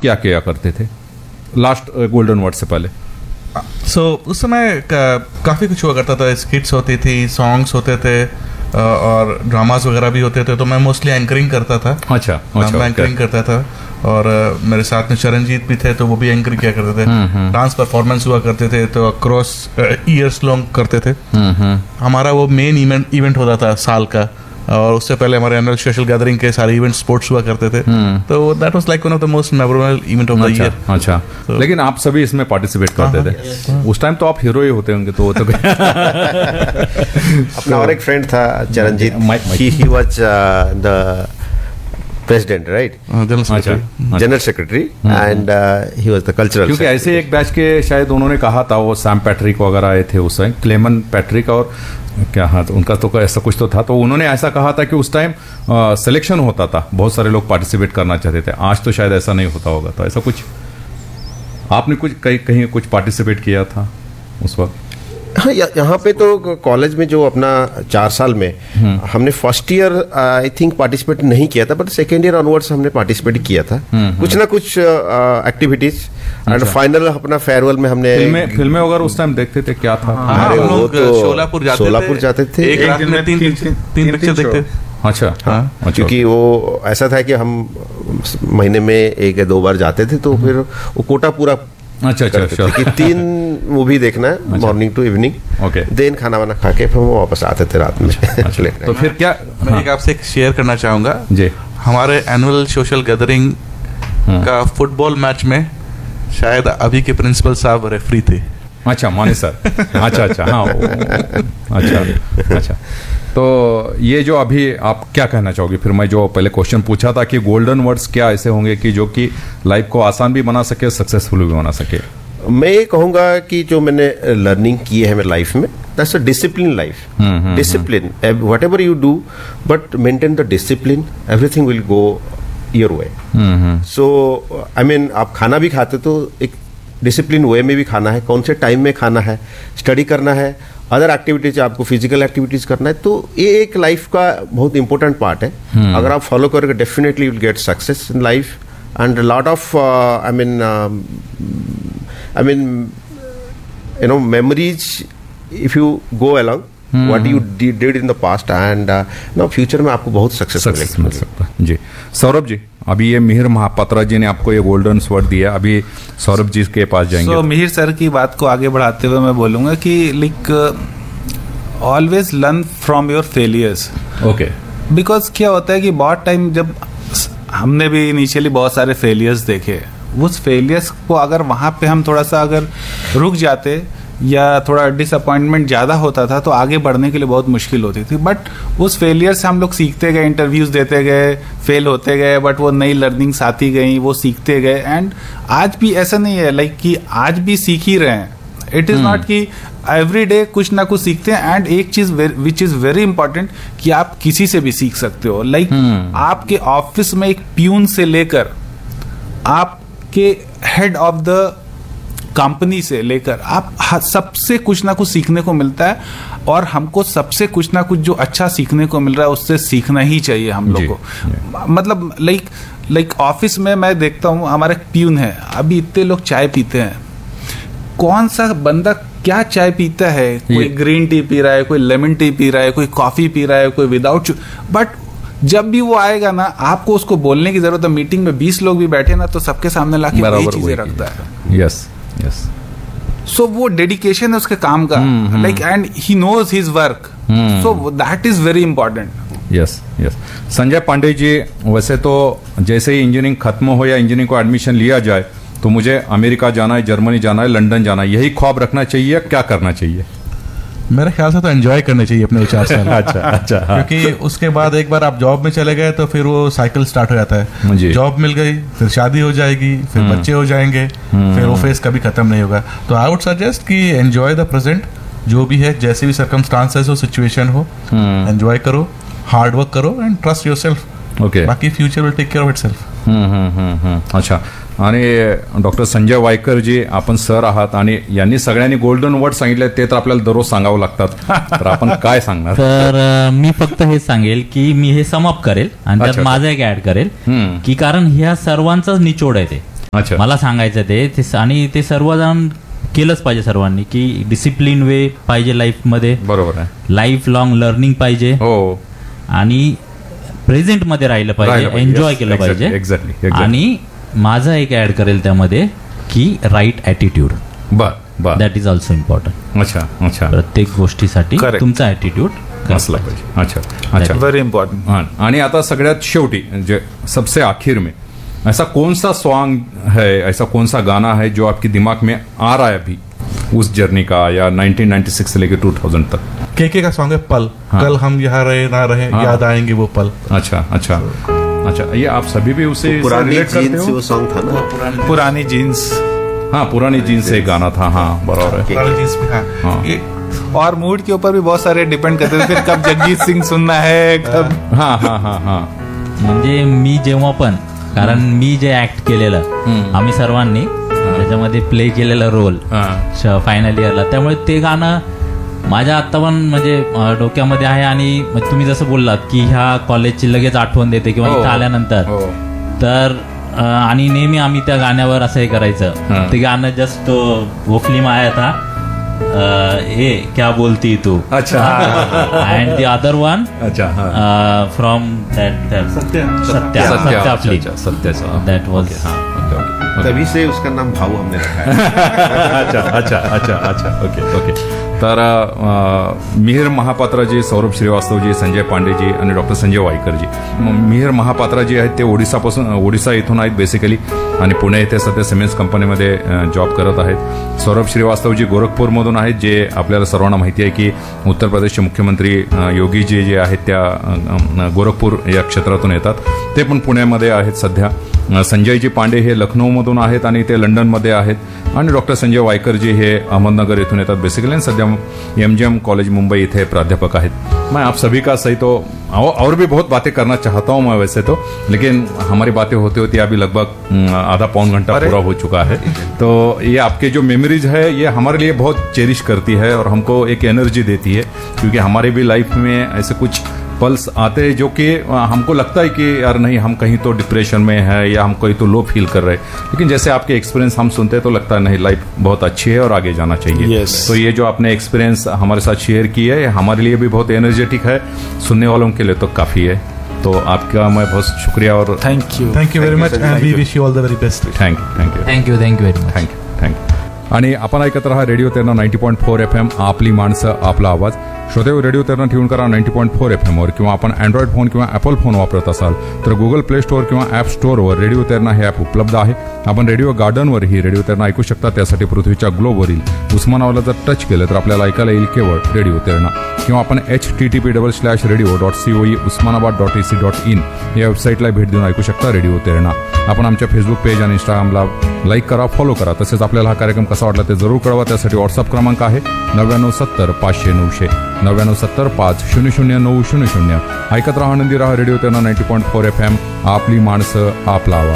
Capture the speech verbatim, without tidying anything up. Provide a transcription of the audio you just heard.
क्या किया करते थे लास्ट गोल्डन वर्ड से पहले? सो so, उस समय का, काफ़ी कुछ हुआ करता था, स्किट्स होती थी, सॉन्ग्स होते थे अ, और ड्रामास वगैरह भी होते थे, तो मैं मोस्टली एंकरिंग करता था। अच्छा, अच्छा, मैं एंकरिंग करता था और uh, मेरे साथ में चरणजीत भी थे, तो वो भी एंकरिंग किया करते थे। डांस परफॉर्मेंस हुआ करते थे, तो अक्रॉस ईयर्स लॉन्ग करते थे। हमारा वो मेन इवेंट इवेंट होता था साल का, और उससे पहले हमारे एनुअल सोशल गैदरिंग के सारे इवेंट स्पोर्ट्स हुआ करते थे। तो that was like one of the most memorable event of the year. अच्छा, लेकिन आप सभी इसमें पार्टिसिपेट करते थे उस टाइम, तो आप हीरो ही होते होंगे। तो वो तो अपना और एक फ्रेंड था चरणजीत, ही he was the president, right, general secretary, and he was the cultural. क्योंकि ऐसे एक बैच के शायद उन्होंने कहा था, वो सैम पैट्रिक वगैरह आए थे उस टाइम, क्लेमन पैट्रिक और क्या, हाँ, तो उनका तो ऐसा कुछ तो था। तो उन्होंने ऐसा कहा था कि उस टाइम सिलेक्शन होता था, बहुत सारे लोग पार्टिसिपेट करना चाहते थे। आज तो शायद ऐसा नहीं होता होगा। तो ऐसा कुछ आपने कुछ कहीं कहीं कुछ पार्टिसिपेट किया था उस वक्त? हाँ, यहाँ पे तो कॉलेज में जो अपना चार साल में हमने first year I think participate नहीं किया था, बट सेकेंड ईयर ऑनवर्ड्स हमने पार्टिसिपेट किया था कुछ ना कुछ एक्टिविटीज। एंड फाइनल अपना फेयरवेल में हमने फिल्में फिल्में वगैरह उस टाइम देखते थे, क्या था? अरे वो तो सोलापुर जाते सोलापुर जाते थे, एक रात में तीन तीन पिक्चर देखते थे। अच्छा, हाँ, क्योंकि वो ऐसा था कि हम महीने में एक या दो बार जाते थे, तो फिर वो कोटा पूरा अच्छा अच्छा कि तीन मूवी देखना है, morning to evening, okay, then खाना वाना खा के फिर वो वापस आते थे रात में। तो फिर क्या, मैं एक आपसे एक शेयर करना चाहूंगा जी। हमारे एनुअल सोशल गैदरिंग का फुटबॉल मैच में शायद अभी के प्रिंसिपल साहब रेफरी थे। अच्छा, माने सर। अच्छा अच्छा, हाँ, अच्छा अच्छा। तो ये जो अभी आप क्या कहना चाहोगे? फिर मैं जो पहले क्वेश्चन पूछा था कि गोल्डन वर्ड्स क्या ऐसे होंगे कि जो कि लाइफ को आसान भी बना सके, सक्सेसफुल भी बना सके? मैं ये कहूँगा कि जो मैंने लर्निंग की है मेरे लाइफ में, that's a discipline life. Discipline, what ever you do, but maintain the discipline, everything will go your way. So I mean, आप खाना भी खाते तो एक डिसिप्लिन वे में भी खाना है, कौन से टाइम में खाना है, स्टडी करना है, अदर एक्टिविटीज आपको फिजिकल एक्टिविटीज करना है, तो ये एक लाइफ का बहुत इंपॉर्टेंट पार्ट है। hmm. अगर आप फॉलो करोगे, definitely you will get success in life and lot of I mean I mean you know memories if you go along what you did in the past, and no future में आपको बहुत success मिल सकता है। जी, सौरभ जी, अभी ये मिहिर महापात्रा जी ने आपको ये गोल्डन स्वर्ड दिया, अभी सौरभ जी के पास जाएंगे। so, मिहिर सर की बात को आगे बढ़ाते हुए मैं बोलूंगा कि like always learn from your failures. Okay, because क्या होता है कि बहुत टाइम जब हमने भी इनिशियली बहुत सारे फेलियर्स देखे, उस फेलियर्स को अगर वहाँ पे हम थोड़ा सा अगर रुक जाते या थोड़ा डिसअपॉइंटमेंट ज़्यादा होता था, तो आगे बढ़ने के लिए बहुत मुश्किल होती थी। बट उस फेलियर से हम लोग सीखते गए, इंटरव्यूज देते गए, फेल होते गए, बट वो नई लर्निंग्स आती गई, वो सीखते गए। एंड आज भी ऐसा नहीं है लाइक कि आज भी सीख ही रहे हैं। इट इज़ नॉट कि एवरी डे कुछ ना कुछ सीखते हैं। एंड एक चीज़ विच इज़ वेरी इंपॉर्टेंट कि आप किसी से भी सीख सकते हो। लाइक like, आपके ऑफिस में एक प्यून से लेकर आपके हेड ऑफ द कंपनी से लेकर आप सबसे कुछ ना कुछ सीखने को मिलता है, और हमको सबसे कुछ ना कुछ जो अच्छा सीखने को मिल रहा है उससे सीखना ही चाहिए हम लोग को। मतलब लाइक लाइक ऑफिस में मैं देखता हूँ, हमारा एक प्यून है, अभी इतने लोग चाय पीते हैं, कौन सा बंदा क्या चाय पीता है? कोई ग्रीन टी पी रहा है, कोई लेमन टी पी रहा है, कोई कॉफी पी रहा है, कोई विदाउट। बट जब भी वो आएगा ना, आपको उसको बोलने की जरूरत है। मीटिंग में बीस लोग भी बैठे ना, तो सबके सामने लाके वही चीजें रखता है। यस यस, सो वो डेडिकेशन है उसके काम का, like, and he knows his work, so that is very important. Yes yes. Sanjay Pandey ji, वैसे तो जैसे ही इंजीनियरिंग खत्म हो या इंजीनियरिंग को एडमिशन लिया जाए, तो मुझे अमेरिका जाना है, जर्मनी जाना है, लंदन जाना है, यही ख्वाब रखना चाहिए, क्या करना चाहिए? मेरे ख्याल से तो एंजॉय करने चाहिए अपने चार साल। अच्छा अच्छा, हाँ। क्योंकि उसके बाद एक बार आप जॉब में चले गए तो फिर वो साइकिल स्टार्ट हो जाता है। जॉब मिल गई, फिर शादी हो जाएगी, फिर बच्चे हो जाएंगे, फिर वो फेस कभी खत्म नहीं होगा। तो आई वुड सजेस्ट कि एंजॉय द प्रेजेंट, जो भी है, जैसे भी सर्कमस्टांसेस हो, सिचुएशन हो, एंजॉय करो, हार्ड वर्क करो एंड ट्रस्ट योरसेल्फ। ओके, बाकी future will take care of itself. अच्छा, आणि डॉक्टर संजय वायकर जी, आपण सर आहात आणि यांनी सगळ्यांनी गोल्डन वर्ड सांगितले, ते तर आपल्याला दररोज सांगावं लागतात, तर आपण काय सांगणार? तर मी फक्त हे सांगेल की मी हे समअप करेल आणि त्यात माझं एक ऍड करेल की कारण ह्या सर्वांचाच निचोड आहे ते अच्छा. मला सांगायचं ते ते- आणि ते सर्वजण केलंच पाहिजे सर्वांनी की डिसिप्लिन वे पाहिजे लाईफमध्ये, बरोबर आहे. लाईफ लॉंग लर्निंग पाहिजे हो, आणि प्रेझेंट मध्ये राहिलं पाहिजे, राहिलं पाहिजे. एन्जॉय Yes, केलं exactly, पाहिजे. exactly, exactly. आणि माझं एक ऍड करेल त्यामध्ये की राईट ॲटिट्यूड, बर बर. That is also important. अच्छा अच्छा, प्रत्येक गोष्टीसाठी Correct. तुमचा ॲटिट्यूड असला पाहिजे. अच्छा अच्छा. Very important. हाँ, आणि आता सगळ्यात शेवटी जे सबसे आखिर में ऐसा कौन सा सॉन्ग है, ऐसा कौन सा गाना है जो आपके दिमाग में आ रहा है अभी उस जर्नी का, या नाइनटीन नाइंटी सिक्स से लेकर टू थाउज़ेंड तक? केके का सॉन्ग है पल. हाँ. कल हम यहाँ रहे ना रहे, हाँ. याद आएंगे वो पल. अच्छा अच्छा अच्छा. ये आप सभी भी उसे पुरानी रिलेट करते जीन्स से हो? वो सॉन्ग था ना, पुरानी जीन्स हाँ, पुरानी जीन्स से एक गाना था. हाँ, बराबर है. पुरानी जीन्स भी. हाँ. हाँ. ये और मूड के ऊपर भी बहुत सारे डिपेंड करते थे. फिर कब जगजीत सिंह सुनना है, कब हाँ हाँ हाँ हाँ. म्हणजे मी जेव्हा पण, कारण मी जे ऍक्ट केलेलं आम्ही सर्वांनी त्याच्यामध्ये प्ले केलेला रोल हाँ. फायनल इयरला, त्यामुळे ते गाणं माझ्या आत्ता पण म्हणजे अं, डोक्यामध्ये आहे. आणि म्हणजे तुम्ही जसं बोललात की ह्या कॉलेजची लगेच आठवण देते किंवा हो. इथं आल्यानंतर, हो. तर अं, आणि नेहमी आम्ही त्या गाण्यावर असं हे करायचं. हा. ते गाणं जस्ट वो फिल्म आया था अं, हे क्या बोलती तू, अच्छा. अँड द अदर वन अच्छा. हाँ. From that Satya Satya. सत्या अच्छा, आपली, अच्छा, सत्याचा. दॅट वॉज ओके, हाँ, ओके, ओके, ओके. तभी से उसका नाम भाऊ हमने रखा है. अच्छा अच्छा अच्छा अच्छा. Okay okay. तर अ, मिहिर महापात्राजी, सौरभ श्रीवास्तवजी, संजय पांडेजी आणि डॉक्टर संजय वायकरजी. म- मिहिर महापात्राजी आहेत ते ओडिसापासून ओडिसा इथून आहेत बेसिकली, आणि पुणे इथे सध्या सिमेंट्स कंपनीमध्ये जॉब करत आहेत. सौरभ श्रीवास्तवजी गोरखपूरमधून आहेत, जे आपल्याला सर्वांना माहिती आहे की उत्तर प्रदेशचे मुख्यमंत्री अ, योगीजी जे आहेत त्या अ, अ, गोरखपूर या क्षेत्रातून येतात. ते पण पुण्यामध्ये आहेत सध्या. अ, संजयजी पांडे हे लखनौमधून आहेत आणि ते लंडनमध्ये आहेत. आणि डॉक्टर संजय वायकरजी हे अहमदनगर इथून येतात बेसिकली, आणि सध्या M G M college Mumbai इथे प्राध्यापक आहेत. मैं आप सभी का सही तो और और भी बहुत बातें करना चाहता हूं मैं वैसे तो, लेकिन हमारी बातें होते होती अभी लगभग अम, आधा पौन घंटा अरे। पूरा हो चुका है. तो ये आपके जो मेमोरीज है ये हमारे लिए बहुत चेरिश करती है और हमको एक एनर्जी देती है, क्योंकि हमारे भी लाइफ में ऐसे कुछ पल्स आते हैं जो कि अ, हमको लगता है कि यार नहीं, हम कहीं तो डिप्रेशन में है या हम कहीं तो लो फील कर रहे हैं, लेकिन जैसे आपके एक्सपीरियंस हम सुनते हैं तो लगता है नहीं, लाइफ बहुत अच्छी है और आगे जाना चाहिए. Yes. तो ये जो आपने एक्सपीरियंस हमारे साथ शेयर किया है, ये हमारे लिए भी बहुत एनर्जेटिक है, सुनने वालों के लिए तो काफ़ी है. तो आपका मैं बहुत शुक्रिया और thank you. Thank you very much and we wish you all the very best. Thank you thank you thank you thank you very much. Thank you thank you. आणि आपण ऐकत राहा radio Terna ninety point four F M, आपली माणसं आपला आवाज. श्रोतेव, रेडिओ तेरणा ट्यून करा ninety point four F एमवर, किंवा आपण अँड्रॉइड फोन किंवा ॲपल फोन वापरत असाल तर गुगल प्ले स्टोअर किंवा ॲप स्टोअरवर रेडिओ तेरणा हे ॲप उपलब्ध आहे. आपण रेडिओ गार्डनवरही रेडिओ तेरणा ऐकू शकता. त्यासाठी पृथ्वीच्या ग्लोबवरील उस्मानाबादला जर टच केलं तर आपल्याला ऐकायला येईल केवळ रेडिओ तेरणा. किंवा आपण H T T P double slash radio dot COE Osmanabad dot A C dot in या वेबसाईटला भेट देऊन ऐकू शकता रेडिओ तेरणा. आपण आमच्या फेसबुक पेज आणि इंस्टाग्रामला लाईक करा, फॉलो करा. तसेच आपल्याला हा कार्यक्रम कसा वाटला ते जरूर कळवा. त्यासाठी व्हॉट्सअप क्रमांक आहे नव्याण्णव सत्तर पाचशे नऊशे नव्याण्णव सत्तर पाच शून्य शून्य नऊ शून्य शून्य. ऐकत राहा, आनंदी राहा. Radio Terna ninety point four F M, आपली माणसं आपला आवाज.